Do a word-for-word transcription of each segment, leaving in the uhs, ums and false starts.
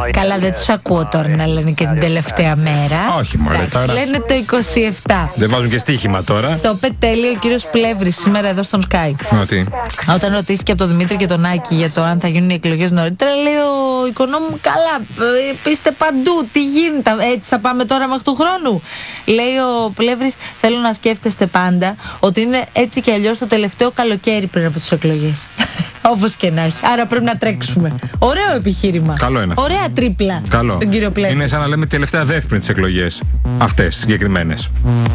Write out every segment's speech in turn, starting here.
Καλά, δεν τους ακούω τώρα να λένε και την τελευταία μέρα. Όχι μωρέ τώρα. Λένε το είκοσι επτά. Δεν βάζουν και στοίχημα τώρα. Το είπε τέλειο ο κύριος Πλεύρης σήμερα εδώ στον Sky. Ότι. Όταν ρωτήθηκε από τον Δημήτρη και τον Άκη για το αν θα γίνουν οι εκλογές νωρίτερα, λέει ο οικονόμου, καλά, είστε παντού, τι γίνεται, έτσι θα πάμε τώρα μέχρι του χρόνου. Λέει ο Πλεύρης, θέλω να σκέφτεστε πάντα ότι είναι έτσι και αλλιώς το τελευταίο καλοκαίρι πριν από τις εκλογές. Όπως και να έχει. Άρα πρέπει να τρέξουμε. Ωραίο επιχείρημα. Καλό είναι αυτό. Ωραία τρίπλα. Καλό. Τον κύριο Πλεύρη. Είναι σαν να λέμε τελευταία δεύτερη πριν τις εκλογές. Αυτές συγκεκριμένες.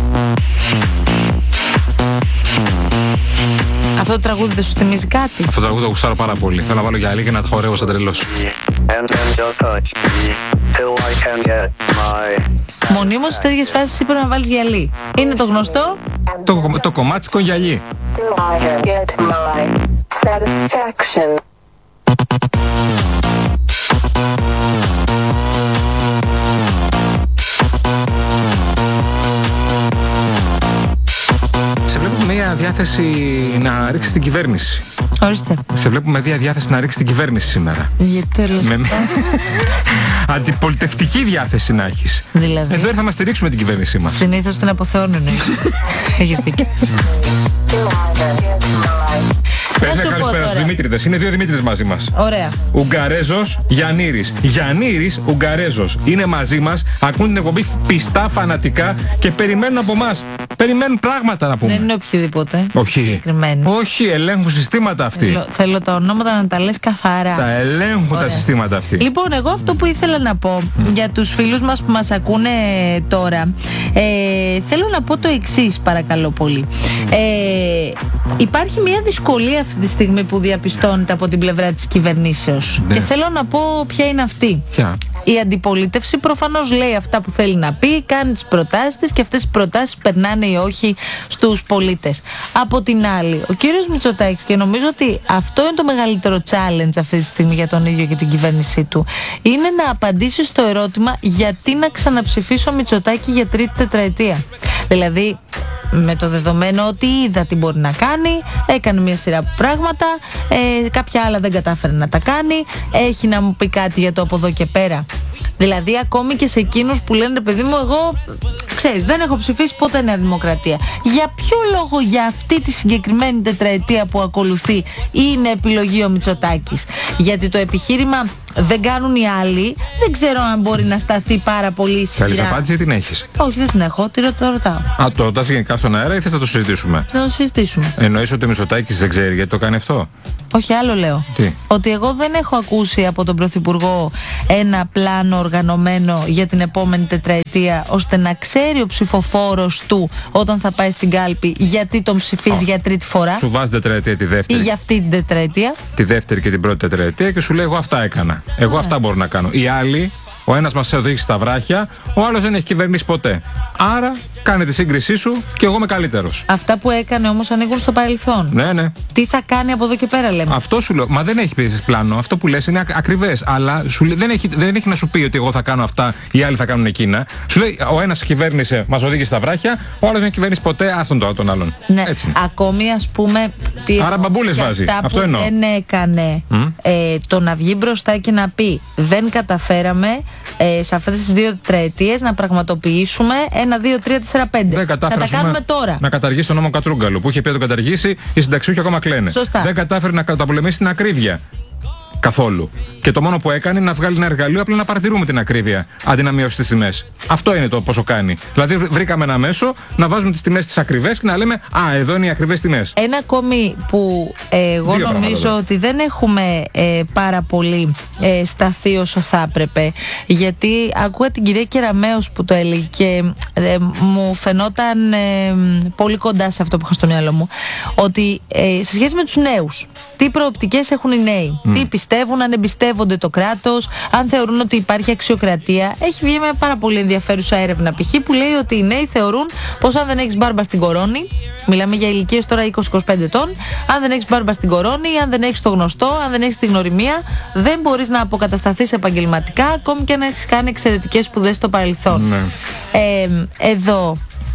Αυτό το τραγούδι δεν σου θυμίζει κάτι? Αυτό το τραγούδι το γουστάρω πάρα πολύ. Θέλω να βάλω γυαλί και να το χορεύω σαν τρελός. Μονίμως σε τέτοιες φάσεις είπε να βάλεις γυαλί. Είναι το γνωστό. Το, το κομμάτι σκογιαλί. Σε βλέπω μια διάθεση να ρίξεις την κυβέρνηση. Ορίστε. Σε βλέπουμε μια διάθεση να ρίξεις την κυβέρνηση σήμερα. Γιατί το λέω. Με... Αντιπολιτευτική διάθεση να έχεις. Δηλαδή. Εδώ ήρθαμε να στηρίξουμε την κυβέρνησή μας. Συνήθως την αποθεώνουν. Έχεις δίκιο. Πες καλησπέρα στους Δημήτριδες. Είναι δύο Δημήτριδες μαζί μας. Ωραία. Ουγγαρέζος, Γιαννήρης. Γιαννήρης, Ουγγαρέζος. Είναι μαζί μας, ακούν την εκπομπή πιστά, φανατικά και περιμένουν από εμάς. Περιμένουν πράγματα να πούμε. Δεν είναι οποιοδήποτε. Όχι. Όχι, ελέγχουν συστήματα αυτοί. Θέλω, θέλω τα ονόματα να τα λες καθαρά. Τα ελέγχουν. Ωραία. Τα συστήματα αυτοί. Λοιπόν, εγώ αυτό που ήθελα να πω mm. για τους φίλους μας που μας ακούνε τώρα, ε, θέλω να πω το εξής, παρακαλώ πολύ. Ε, υπάρχει μια δυσκολία αυτή τη στιγμή που διαπιστώνεται από την πλευρά της κυβερνήσεως. Ναι. Και θέλω να πω ποια είναι αυτή. Ποια? Η αντιπολίτευση προφανώς λέει αυτά που θέλει να πει, κάνει τις προτάσεις της και αυτές τις προτάσεις περνάνε ή όχι στους πολίτες. Από την άλλη, ο κύριος Μητσοτάκης, και νομίζω ότι αυτό είναι το μεγαλύτερο challenge αυτή τη στιγμή για τον ίδιο και την κυβέρνησή του, είναι να απαντήσει στο ερώτημα γιατί να ξαναψηφίσω ο Μητσοτάκη για τρίτη τετραετία. Δηλαδή, με το δεδομένο ότι είδα τι μπορεί να κάνει, έκανε μια σειρά πράγματα, ε, κάποια άλλα δεν κατάφερε να τα κάνει, έχει να μου πει κάτι για το από εδώ και πέρα. Δηλαδή ακόμη και σε εκείνους που λένε, παιδί μου, εγώ ξέρεις, δεν έχω ψηφίσει ποτέ Νέα Δημοκρατία. Για ποιο λόγο για αυτή τη συγκεκριμένη τετραετία που ακολουθεί είναι επιλογή ο Μητσοτάκης? Γιατί το επιχείρημα δεν κάνουν οι άλλοι, δεν ξέρω αν μπορεί να σταθεί πάρα πολύ ισχυρά. Θέλεις απάντηση ή την έχεις? Όχι, δεν την έχω, τι το ρωτάω. Α, το ρωτάς γενικά στον αέρα ή θες να το συζητήσουμε? Να το συζητήσουμε. Εννοείς ότι ο Μητσοτάκης δεν ξέρει γιατί το κάνει αυτό? Όχι, άλλο λέω. Τι? Ότι εγώ δεν έχω ακούσει από τον Πρωθυπουργό ένα πλάνο οργανωμένο για την επόμενη τετραετία, ώστε να ξέρει ο ψηφοφόρος του όταν θα πάει στην κάλπη γιατί τον ψηφίζει oh. για τρίτη φορά. Σου βάζει τετραετία τη δεύτερη. Ή για αυτή την τετραετία. Τη δεύτερη και την πρώτη τετραετία και σου λέει εγώ αυτά έκανα. Εγώ yeah. αυτά μπορώ να κάνω. Οι άλλοι, ο ένας μας οδήγησε στα βράχια, ο άλλος δεν έχει κυβερνήσει ποτέ. Άρα κάνε τη σύγκρισή σου και εγώ είμαι καλύτερος. Αυτά που έκανε όμως ανοίγουν στο παρελθόν. Ναι, ναι. Τι θα κάνει από εδώ και πέρα, λέμε. Αυτό σου λέω. Μα δεν έχει πει πλάνο. Αυτό που λες είναι ακ- ακριβές. Αλλά σου λέει, δεν, έχει, δεν έχει να σου πει ότι εγώ θα κάνω αυτά, οι άλλοι θα κάνουν εκείνα. Σου λέει ο ένας κυβέρνησε, μας οδήγησε στα βράχια, ο άλλος δεν έχει κυβερνήσει ποτέ, άστον τώρα τον άλλον. Ναι. Έτσι. Ακόμη ας πούμε. Τι Άρα μπαμπούλες βάζει. Αυτά αυτό που εννοώ. Δεν έκανε mm? ε, το να βγει μπροστά και να πει δεν καταφέραμε ε, σε αυτές τις δύο τετραετίες να πραγματοποιήσουμε ένα, δύο, τρία, τέσσερα, πέντε. Θα τα κάνουμε τώρα. Να καταργήσει τον νόμο Κατρούγκαλου που είχε πει να τον καταργήσει, οι συνταξιούχοι ακόμα κλαίνε. Σωστά. Δεν κατάφερε να καταπολεμήσει την ακρίβεια. Καθόλου. Και το μόνο που έκανε είναι να βγάλει ένα εργαλείο απλά να παρατηρούμε την ακρίβεια αντί να μειώσει τις τιμές. Αυτό είναι το πόσο κάνει. Δηλαδή, βρήκαμε ένα μέσο να βάζουμε τις τιμές τις ακριβές και να λέμε α, εδώ είναι οι ακριβές τιμές. Ένα ακόμη που ε, εγώ Δύο νομίζω πράγματα, ότι δεν έχουμε ε, πάρα πολύ ε, σταθεί όσο θα έπρεπε. Γιατί ακούω την κυρία Κεραμέως που το έλεγε και ε, μου φαινόταν ε, πολύ κοντά σε αυτό που είχα στο μυαλό μου. Ότι ε, σε σχέση με τους νέους, τι προοπτικές έχουν οι νέοι, mm. τι πιστεύουν, αν εμπιστεύονται το κράτος, αν θεωρούν ότι υπάρχει αξιοκρατία. Έχει βγει μια πάρα πολύ ενδιαφέρουσα έρευνα π.χ. που λέει ότι οι νέοι θεωρούν πως αν δεν έχεις μπάρμπα στην κορώνη, μιλάμε για ηλικίες τώρα είκοσι με είκοσι πέντε ετών, αν δεν έχεις μπάρμπα στην κορώνη, αν δεν έχεις το γνωστό, αν δεν έχεις τη γνωριμία, δεν μπορείς να αποκατασταθείς επαγγελματικά, ακόμη και αν έχεις κάνει εξαιρετικές σπουδές στο παρελθόν. Ναι. Ε, εδώ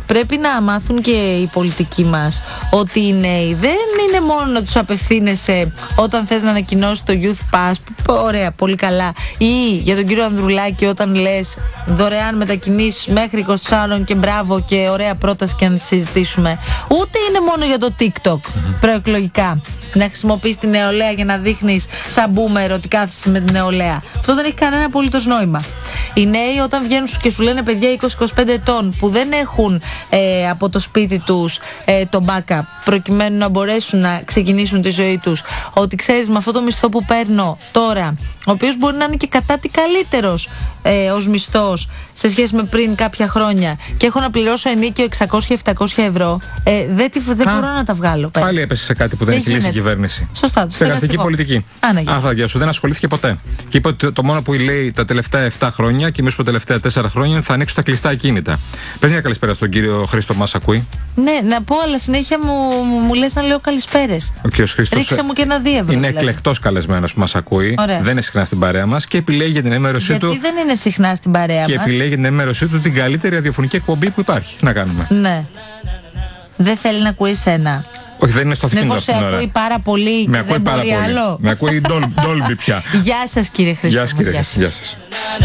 πρέπει να μάθουν και οι πολιτικοί μας ότι οι νέοι δεν είναι μόνο να τους απευθύνεσαι όταν θες να ανακοινώσεις το Youth Pass, ωραία, πολύ καλά, ή για τον κύριο Ανδρουλάκη όταν λες δωρεάν μετακινήσεις μέχρι είκοσι τέσσερα και μπράβο και ωραία πρόταση και να τη συζητήσουμε. Ούτε είναι μόνο για το TikTok προεκλογικά να χρησιμοποιείς τη νεολαία για να δείχνεις σαν boomer ότι κάθεσαι με την νεολαία. Αυτό δεν έχει κανένα απολύτως νόημα. Οι νέοι όταν βγαίνουν και σου λένε παιδιά είκοσι με είκοσι πέντε ετών που δεν έχουν ε, από το σπίτι τους ε, το backup προκειμένου να μπορέσουν να ξεκινήσουν τη ζωή τους, ότι ξέρεις με αυτό το μισθό που παίρνω τώρα, ο οποίος μπορεί να είναι και κατά τι καλύτερος ε, ως μισθός σε σχέση με πριν κάποια χρόνια, και έχω να πληρώσω ενίκιο εξακόσια με επτακόσια ευρώ, ε, δεν, δεν μπορώ να τα βγάλω πέρα. Πάλι έπεσε σε κάτι που δεν, δεν έχει λύσει η κυβέρνηση. Σωστά, στεγαστική πολιτική. Αχ, σου δεν ασχολήθηκε ποτέ. Και είπε ότι το μόνο που λέει τα τελευταία επτά χρόνια και εμείς τα τελευταία τέσσερα χρόνια θα ανοίξουν τα κλειστά ακίνητα. Πες μια καλησπέρα στον κύριο Χρήστο, μας ακούει. Ναι, να πω, αλλά συνέχεια μου, μου λες να λέω καλησπέρες. Ο κύριος Χρήστος ρίξε μου και ένα δύο ευρώ. Είναι δηλαδή εκλεκτός καλεσμένος που μας ακούει. Ωραία. Δεν είναι συχνά στην παρέα μας και επιλέγει για την ενημέρωσή Γιατί του. Γιατί δεν είναι συχνά στην παρέα και μας. Και επιλέγει για την ενημέρωσή του την καλύτερη ραδιοφωνική εκπομπή που υπάρχει. Να κάνουμε. Ναι. Δεν θέλει να ακούει σένα. Όχι, δεν είναι στο αυτοκίνητο αυτή την ώρα. Με ακούει πάρα πολύ. Με ακούει πάρα πολύ. Άλλο. Με ακούει Dolby πια. Γεια σας κύριε Χρήστο. Γεια σας κύριε Χρήστο. Γεια σας.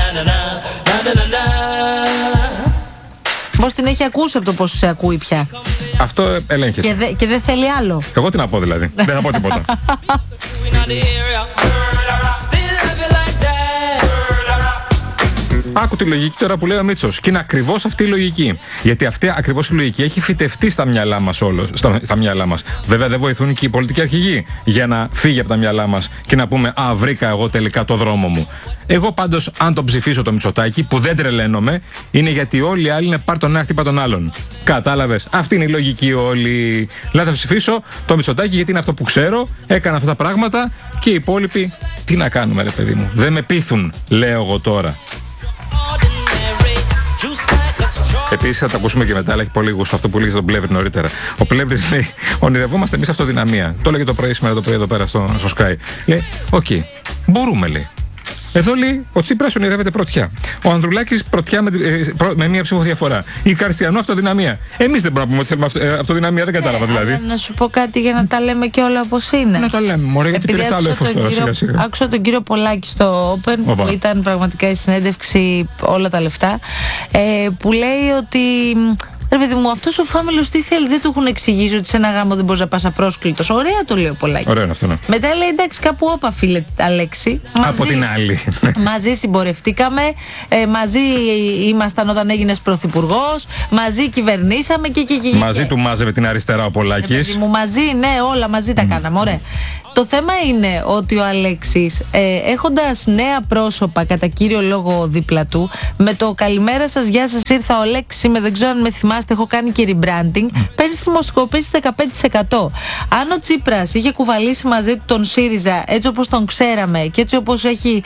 Πώς την έχει ακούσει από το πώς σε ακούει πια. Αυτό ελέγχεται. Και, δε, και δεν θέλει άλλο. Εγώ τι να πω δηλαδή. Δεν να πω τίποτα. Άκου τη λογική τώρα που λέει ο Μίτσος. Και είναι ακριβώς αυτή η λογική. Γιατί αυτή ακριβώς η λογική έχει φυτευτεί στα μυαλά μας όλος. Στα, στα μυαλά μας. Βέβαια δεν βοηθούν και οι πολιτικοί αρχηγοί για να φύγει από τα μυαλά μας και να πούμε α, βρήκα εγώ τελικά το δρόμο μου. Εγώ πάντως, αν τον ψηφίσω το Μητσοτάκη, που δεν τρελαίνομαι, είναι γιατί όλοι οι άλλοι είναι πάρ' τον ένα χτύπα τον άλλον. Κατάλαβες. Αυτή είναι η λογική όλη. Δηλαδή θα ψηφίσω το Μητσοτάκη γιατί είναι αυτό που ξέρω, έκανα αυτά τα πράγματα και οι υπόλοιποι τι να κάνουμε, ρε παιδί μου. Δεν με πείθουν, λέω εγώ τώρα. Επίσης θα τα ακούσουμε και μετά, αλλά έχει πολύ γούστο αυτό που λέγει στον Πλεύρη νωρίτερα. Ο Πλεύρης λέει: ονειρευόμαστε εμείς αυτοδυναμία. Το έλεγε το πρωί σήμερα το πρωί εδώ πέρα στο, στο Sky. Λέει: οκ, okay, μπορούμε, λέει. Εδώ λέει: ο Τσίπρας ονειρεύεται πρωτιά. Ο Ανδρουλάκης πρωτιά με, ε, προ, με μία ψήφο διαφορά. Η Καριστιανού αυτοδυναμία. Εμείς δεν μπορούμε να πούμε ότι θέλουμε αυτοδυναμία, δεν κατάλαβα δηλαδή. Ε, να σου πω κάτι για να τα λέμε και όλα όπως είναι. Να τα λέμε, μωρέ, γιατί πήρες άλλο έφος τώρα, σιγά σιγά. Άκουσα τον κύριο Πολάκη στο Open, Οπα. που ήταν πραγματικά η συνέντευξη όλα τα λεφτά, ε, που λέει ότι. Ρε παιδί μου, αυτός ο Φάμελος τι θέλει, δεν του έχουν εξηγήσει ότι σε ένα γάμο δεν μπορείς να πας απρόσκλητος. Ωραία το λέει ο Πολάκης. Ωραία είναι αυτό, ναι. Μετά λέει εντάξει, κάπου όπα φίλε Αλέξη. Μαζί, από την άλλη. Μαζί συμπορευτήκαμε, ε, μαζί ήμασταν όταν έγινες πρωθυπουργός, μαζί κυβερνήσαμε και και και. Μαζί του μάζευε την αριστερά ο Πολάκης. Μου μαζί, ναι, όλα μαζί τα κάναμε, ωραία. Το θέμα είναι ότι ο Αλέξης, ε, έχοντας νέα πρόσωπα κατά κύριο λόγο δίπλα του, με το καλημέρα σας, γεια σας, ήρθα ο Αλέξης, είμαι, δεν ξέρω αν με θυμάστε, έχω κάνει και rebranding, παίρνει στις δημοσκοπήσεις δεκαπέντε τοις εκατό. Αν ο Τσίπρας είχε κουβαλήσει μαζί του τον ΣΥΡΙΖΑ έτσι όπως τον ξέραμε και έτσι όπως έχει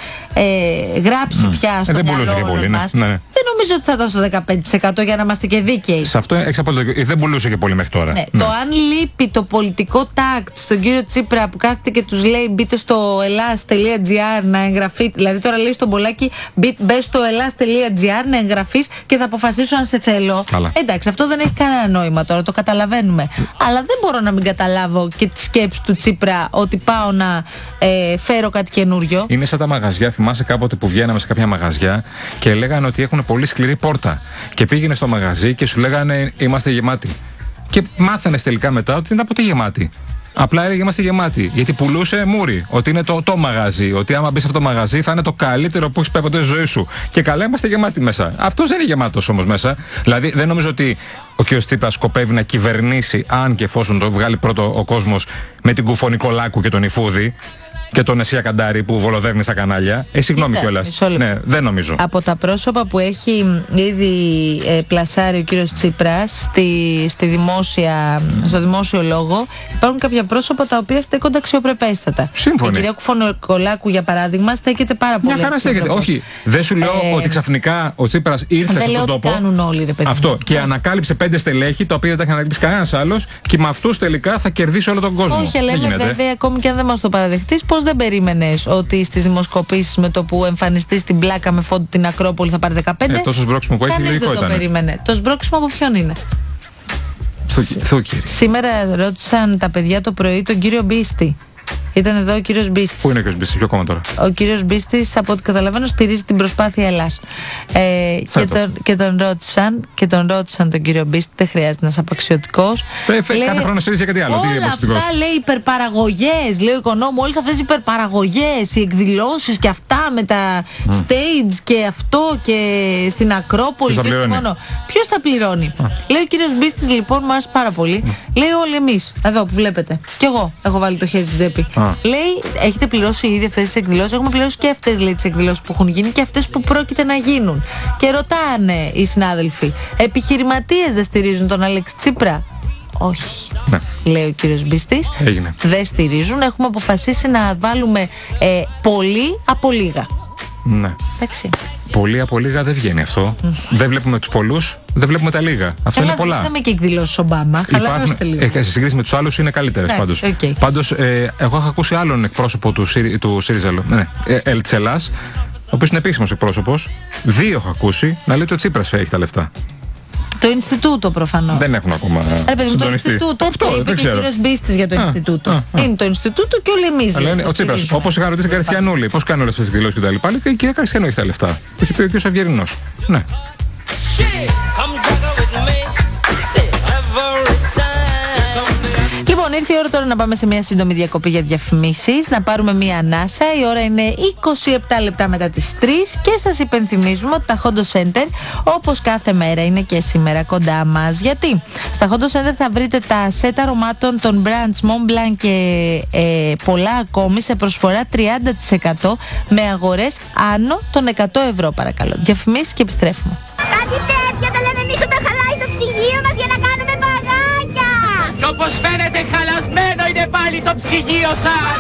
ε, γράψει mm. πια στο ε, μυαλό πολύ, μας, ναι. δεν νομίζω ότι θα ήταν στο δεκαπέντε τοις εκατό για να είμαστε και δίκαιοι. Σε αυτό έχεις απόλυτο, δεν πουλούσε και πολύ μέχρι τώρα. Ναι. Ναι. Το αν λείπει το πολιτικό τάκτ στον κύριο Τσίπρα που κάθεται και τους λέει μπείτε στο ελλάς τελεία τζι άρ να εγγραφείτε, δηλαδή τώρα λέει στον Πολάκη μπες στο ελλάς τελεία τζι άρ να εγγραφείς και θα αποφασίσω αν σε θέλω. Καλά. Εντάξει, αυτό δεν έχει κανένα νόημα τώρα, το καταλαβαίνουμε. Αλλά δεν μπορώ να μην καταλάβω και τη σκέψη του Τσίπρα ότι πάω να ε, φέρω κάτι καινούριο. Είναι σαν τα μαγαζιά, θυμάσαι κάποτε που βγαίναμε σε κάποια μαγαζιά και λέγανε ότι έχουν πολύ σκληρή πόρτα. Και πήγαινε στο μαγαζί και σου λέγανε είμαστε γεμάτοι. Και μάθαινε τελικά μετά ότι δεν ήταν ποτέ γεμάτοι. Απλά έλεγε είμαστε γεμάτοι. Γιατί πουλούσε μούρι. Ότι είναι το, το μαγαζί. Ότι άμα μπει σε αυτό το μαγαζί θα είναι το καλύτερο που έχει πάει ποτέ στη ζωή σου. Και καλά είμαστε γεμάτοι μέσα. Αυτό δεν είναι γεμάτο όμως μέσα. Δηλαδή δεν νομίζω ότι ο κ. Τσίπρας σκοπεύει να κυβερνήσει, αν και εφόσον το βγάλει πρώτο ο κόσμος, με την Κουφό Νικολάκου και τον Ιφούδη και τον Εσία Καντάρη που βολοδέρνει στα κανάλια. Ε, συγγνώμη κιόλας. Ναι, δεν νομίζω. Από τα πρόσωπα που έχει ήδη ε, πλασάρει ο κύριος Τσίπρας στη, στη δημόσια, στο δημόσιο λόγο, υπάρχουν κάποια πρόσωπα τα οποία στέκονται αξιοπρεπέστατα. Σύμφωνοι. Η κυρία Κουφονικολάκου, για παράδειγμα, στέκεται πάρα πολύ. Μια χαρά στέκεται. Όχι, δεν σου λέω ε, ότι ξαφνικά ο Τσίπρας ήρθε στον τόπο. Κάνουν όλοι, ρε παιδί. Αυτό. Και ανακάλυψε πέντε στελέχη τα οποία δεν τα έχει ανακαλύψει κανένας άλλος και με αυτούς τελικά θα κερδίσει όλο τον κόσμο. Όχι, λέμε βέβαια, ακόμη και αν δεν μας το παραδεχτείς, πώς δεν περίμενες ότι στις δημοσκοπήσεις με το που εμφανιστείς στην πλάκα με φόντο την Ακρόπολη θα πάρει δεκαπέντε. Ε, τόσο σμπρόξιμο που έχει, λογικό ήταν. Το περίμενε. Το σμπρόξιμο από ποιον είναι? Θούκυρη. Σήμερα ρώτησαν τα παιδιά το πρωί τον κύριο Μπίστη. Ήταν εδώ ο κύριος Μπίστης. Πού είναι ο κύριος Μπίστης, ποιο κόμμα τώρα? Ο κύριος Μπίστης, από ό,τι καταλαβαίνω, στηρίζει την προσπάθεια Ελλάς. Ε, και, τον, και, τον ρώτησαν, και τον ρώτησαν τον κύριο Μπίστη, δεν χρειάζεται να είσαι απαξιωτικός. Κάθε χρόνο στηρίζει για κάτι άλλο. Όλα αυτά λέει υπερπαραγωγές, λέει ο οικονόμου, όλες αυτές οι υπερπαραγωγές, οι εκδηλώσεις και αυτά με τα mm. stage και αυτό και στην Ακρόπολη. Ποιος θα πληρώνει? Ποιος θα πληρώνει? Ah. Λέει ο κύριος Μπίστης, λοιπόν, μου άρεσε πάρα πολύ. Mm. Λέει όλοι εμείς, εδώ που βλέπετε. Κι εγώ έχω βάλει το χέρι στην τσέπη. Ah. Λέει, έχετε πληρώσει ήδη αυτές τις εκδηλώσεις? Έχουμε πληρώσει και αυτές, λέει, τις εκδηλώσεις που έχουν γίνει και αυτές που πρόκειται να γίνουν. Και ρωτάνε οι συνάδελφοι, επιχειρηματίες δεν στηρίζουν τον Αλέξη Τσίπρα? Όχι, ναι. Λέει ο κύριος Μπίστης. Έγινε. Δεν στηρίζουν. Έχουμε αποφασίσει να βάλουμε ε, πολύ από λίγα. Ναι. Εντάξει. Πολύ από λίγα δεν βγαίνει αυτό. Δεν βλέπουμε τους πολλούς, δεν βλέπουμε τα λίγα. Αυτό Καλά, είναι πολλά. Δεν είδαμε και εκδηλώσεις Ομπάμα. Χαλαρώστε λίγο. Ε, σε σύγκριση με τους άλλους είναι καλύτερες πάντως. Okay. Πάντως, ε, εγώ έχω ακούσει άλλον εκπρόσωπο του, του ΣΥΡΙΖΑ, ναι, ε, της Ελλάς, ο οποίος είναι επίσημος εκπρόσωπος. Δύο έχω ακούσει να λέει ότι ο Τσίπρας έχει τα λεφτά. Το Ινστιτούτο προφανώς. Δεν έχουν ακόμα συντονιστεί. Το Ινστιτούτο. Αυτό δεν ξέρω. Ο κύριος Μπίστης για το α, Ινστιτούτο. Α, α. Είναι το Ινστιτούτο και όλοι εμείς. Αλλά είναι ο Τσίπρας. Όπως είχα ρωτήσει η Καριστιανούλη, πώς κάνουν όλες αυτές τις εκδηλώσεις και τα λοιπά. Και η κυρία Καριστιανού έχει τα λεφτά. Το έχει πει ο κ. Αυγερινός. Ναι. Λοιπόν, ήρθε η ώρα τώρα να πάμε σε μια σύντομη διακοπή για διαφημίσεις, να πάρουμε μια ανάσα. Η ώρα είναι είκοσι επτά λεπτά μετά τις τρεις και σας υπενθυμίζουμε ότι τα Hondo Center, όπως κάθε μέρα, είναι και σήμερα κοντά μας. Γιατί στα Hondo Center θα βρείτε τα σετ αρωμάτων των brands Mont Blanc και ε, πολλά ακόμη σε προσφορά τριάντα τοις εκατό με αγορές άνω των εκατό ευρώ, παρακαλώ. Διαφημίσεις και επιστρέφουμε. Κάτι τέτοια τα λέμε εμείς όταν χαλάει το ψυγείο μας για να κάνουμε μπαγάκια. Κι όπως φαίνεται χαλασμένο είναι πάλι το ψυγείο σας.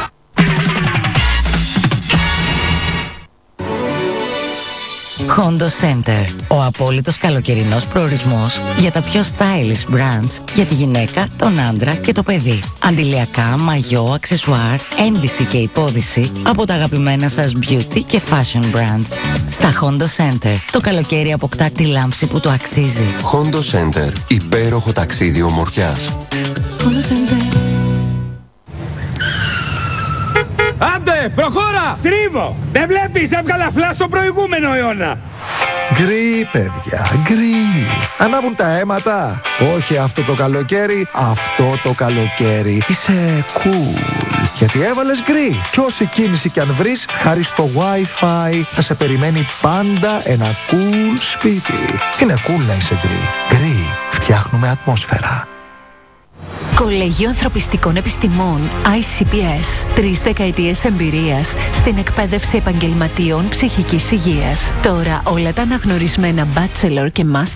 Hondo Center, ο απόλυτος καλοκαιρινός προορισμός για τα πιο stylish brands για τη γυναίκα, τον άντρα και το παιδί. Αντιλιακά, μαγιό, αξεσουάρ, ένδυση και υπόδυση από τα αγαπημένα σας beauty και fashion brands. Στα Hondo Center, το καλοκαίρι αποκτά τη λάμψη που το αξίζει. Hondo Center, υπέροχο ταξίδι ομορφιάς. Hondo Center. Άντε, προχώρα! Στρίβω! Δεν βλέπεις, έβγαλα φλάς στο προηγούμενο αιώνα! Γκρι, παιδιά, γκρι. Ανάβουν τα αίματα. Όχι αυτό το καλοκαίρι, αυτό το καλοκαίρι. Είσαι cool. Γιατί έβαλες γκρι. Κι όση κίνηση κι αν βρεις, χάρη στο Wi-Fi, θα σε περιμένει πάντα ένα cool σπίτι. Είναι cool να είσαι γκρι. Γκρι. Φτιάχνουμε ατμόσφαιρα. Κολέγιο Ανθρωπιστικών Επιστημών άι σι πι ες. Τρεις δεκαετίες εμπειρίας στην εκπαίδευση επαγγελματιών ψυχικής υγείας. Τώρα όλα τα αναγνωρισμένα bachelor και master